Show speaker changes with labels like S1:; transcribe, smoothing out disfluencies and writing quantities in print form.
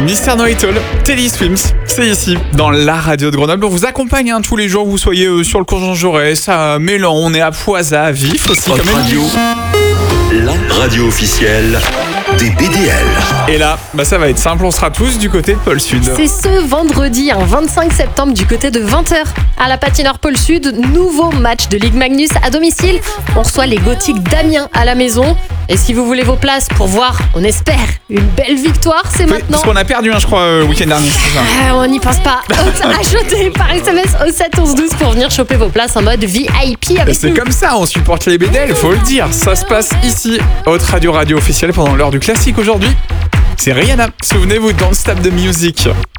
S1: Mr. Know-It-All, Teddy Swims, c'est ici, dans la radio de Grenoble. On vous accompagne tous les jours, vous soyez sur le cours Jean Jaurès, à Mélan, on est à Poisat, à Vif aussi.
S2: Votre radio, la radio officielle des BDL.
S1: Et là, ça va être simple, on sera tous du côté de Pôle Sud.
S3: C'est ce vendredi, 25 septembre, du côté de 20h, à la patinoire Pôle Sud, nouveau match de Ligue Magnus à domicile. On reçoit les Gothiques d'Amiens à la maison. Et si vous voulez vos places pour voir, on espère, une belle victoire, c'est maintenant.
S1: Parce qu'on a perdu, je crois, le week-end dernier. C'est ça.
S3: On n'y pense pas. Ajoutez par SMS au 7 11 12 pour venir choper vos places en mode VIP avec
S1: C'est
S3: nous.
S1: comme ça, on supporte les BDL, faut le dire. Ça se passe ici, Haute Radio officielle pendant l'heure du classique aujourd'hui. C'est Rihanna, souvenez-vous, Don't Stop the Music.